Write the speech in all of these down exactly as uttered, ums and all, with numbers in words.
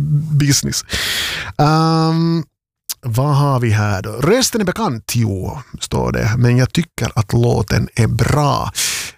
business. Um, vad har vi här då? Rösten är bekant, jo, står det. Men jag tycker att låten är bra.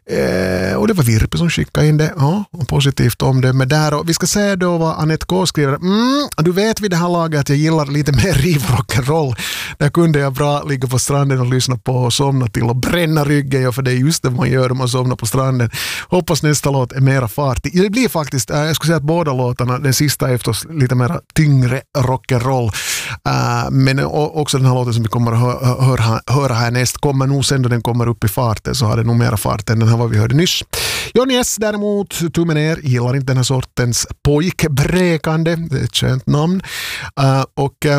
Eh, och det var Virpi som skickade in det. Ja, och positivt om det. Men där, och vi ska se då vad Annette K skriver. Mm, du vet vid det här laget att jag gillar lite mer rivrock'n'roll. Där kunde jag bra ligga på stranden och lyssna på och somna till och bränna ryggen. Ja, för det är just det man gör om man somnar på stranden. Hoppas nästa låt är mera fartig. Det blir faktiskt, eh, jag skulle säga att båda låtarna, den sista är förstås lite mer tyngre rock'n'roll. Uh, men också den här låten som vi kommer att hö- höra, höra här näst kommer nog sen då den kommer upp i farten, så har det nog mera fart än den här vad vi hörde nyss. Johnny S däremot, tummen ner, gillar inte den här sortens pojkbräkande, det är ett skönt namn. Uh, och uh,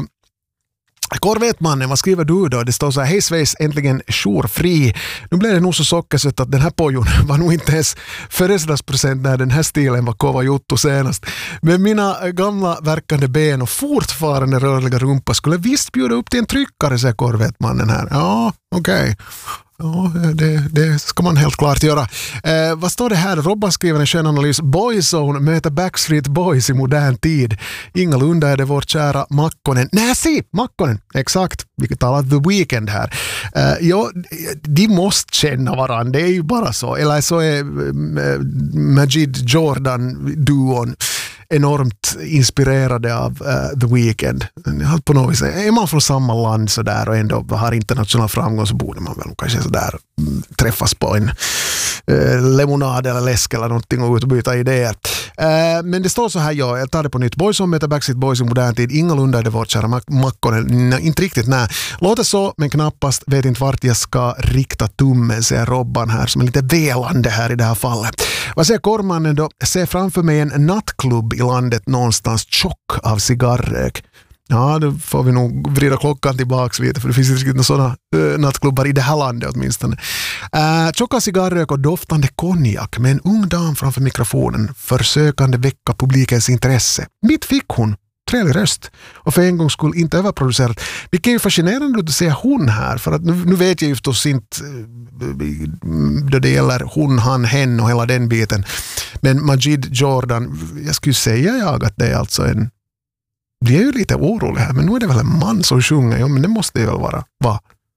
Korvetmannen, vad skriver du då? Det står så här: hej Sveis, äntligen jourfri. Nu blev det nog så sockersött att den här pojon var nog inte ens födelsedagspresent när den här stilen var kova juttu senast. Men mina gamla verkande ben och fortfarande rörliga rumpa skulle visst bjuda upp till en tryckare, säger Korvetmannen här. Ja, okej. Okay. Ja, det, det ska man helt klart göra. Eh, vad står det här? Robban skriver en skön analys. Boyzone möter Backstreet Boys i modern tid. Ingalunda är det vår kära Makkonen. Nej, se! Makkonen! Exakt. Vi talar The Weeknd här. Eh, ja, de måste känna varandra. Det är ju bara så. Eller så är eh, Majid Jordan-duon enormt inspirerade av uh, The Weeknd. På något vis, är man från samma land så där och ändå har internationell framgång, så borde man väl kanske så där mm, träffas på en uh, lemonad eller läsk eller någonting och utbyta idéer. Uh, men det står så här, ja, jag tar det på nytt. Boyzone möter Backstreet Boys i modern tid. Ingalunda är det vårt kära Makkonen. Nej, inte riktigt, nej. Låter så, men knappast. Vet inte vart jag ska rikta tummen, säger Robban här, som är lite velande här i det här fallet. Vad säger Kormannen då? Ser framför mig en nattklubb i landet någonstans, tjock av cigarrök. Ja, då får vi nog vrida klockan tillbaks lite, för det finns inte riktigt några sådana uh, nattklubbar i det här landet åtminstone. Uh, tjocka cigarrök och doftande konjak med en ung dam framför mikrofonen, försökande väcka publikens intresse. Mitt fick hon. Trevlig röst. Och för en gång skulle inte överproducerat. Vilket är ju fascinerande att se hon här. För att nu, nu vet jag ju förstås inte då det gäller hon, han, hen och hela den biten. Men Majid Jordan, jag skulle säga jag att det är alltså en... Det är ju lite orolig här, men nu är det väl en man som sjunger. Ja, men det måste det väl vara. Va?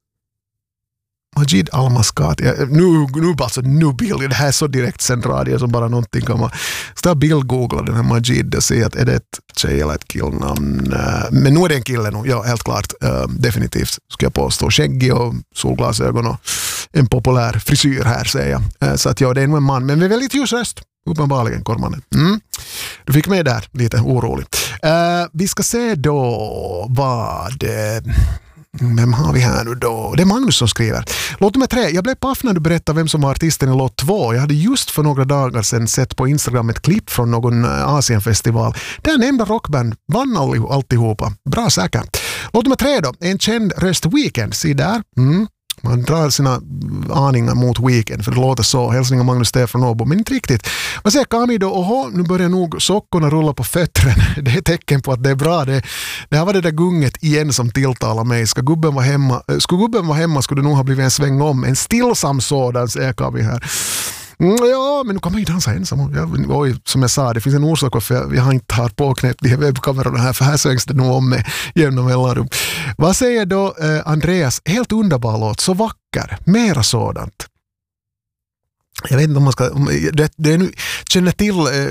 Majid Al-Maskat. Ja, nu, nu, alltså, nu Bill, det här är så direkt sen radio som bara någonting kan man... Så Bill googla den här Majid och se att är det ett tjej eller ett killnamn. Men nu är det en kille nu, ja, helt klart. Uh, definitivt ska jag påstå. Skäggig och solglasögon och en populär frisyr här, säger jag. Uh, så att ja, det är nog en man, men med väldigt ljus röst. Uppenbarligen, Kormannen. Mm. Du fick med där, lite orolig. Uh, vi ska se då vad... Uh, Vem har vi här nu då? Det är Magnus som skriver. Låt nummer tre. Jag blev paff när du berättade vem som var artisten i låt två. Jag hade just för några dagar sedan sett på Instagram ett klipp från någon Asienfestival. Där nämnda rockband vann all, alltihopa. Bra säkert. Låt nummer tre då. En känd röst, Weeknd. Se där. Mm. Man drar sina aningar mot Weeknd, för det låter så. Hälsningar Magnus Stefan Åbo, men inte riktigt. Vad säger Kami då? Oho, nu börjar nog sockorna rulla på fötterna. Det är tecken på att det är bra. Det, det här var det där gunget igen som tilltalar mig. Ska gubben vara hemma, ska gubben vara hemma skulle det nog ha blivit en sväng om. En stillsam sådan, säger Kami här. Mm, ja, men nu kan man ju dansa ensam. Jag, oj, som jag sa, det finns en orsak varför jag, jag inte har påknäppt de här webbkamerorna här, för här svängs det nog om med jämna mellanrum. Vad säger då eh, Andreas? Helt underbar låt, så vacker, mera sådant. Jag vet inte om man ska... Det, det är nu, känner till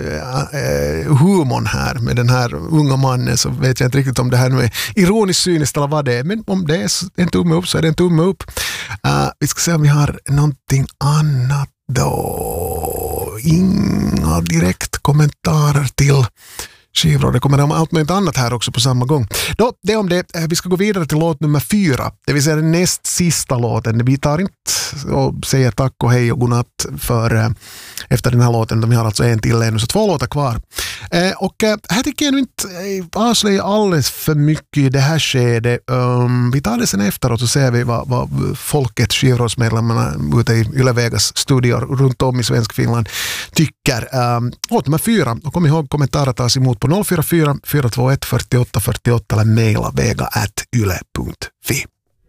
eh, humorn här med den här unga mannen, så vet jag inte riktigt om det här nu är ironiskt cyniskt eller vad det är. Men om det är en tumme upp så är det en tumme upp. Uh, vi ska se om vi har någonting annat då. Inga direkt kommentarer till skivor. Det kommer allt möjligt annat här också på samma gång. Då, det om det. Vi ska gå vidare till låt nummer fyra. Det vill säga den näst sista låten. Vi tar inte och säger tack och hej och godnatt för efter den här låten. Vi har alltså en till ännu, så två låtar kvar. Eh, och eh, här tycker jag nu inte eh, avslöja alldeles för mycket i det här skedet. Um, vi tar det sen efteråt och ser vi vad, vad folket, skivrådsmedlemmarna ute i Ylevegas studior runt om i svensk Finland tycker. Um, låt nummer fyra. Och kom ihåg, kommentarer tas emot på noll fyra fyra fyra två ett fyrtioåtta fyrtioåtta eller mejla vega at yle punkt fi.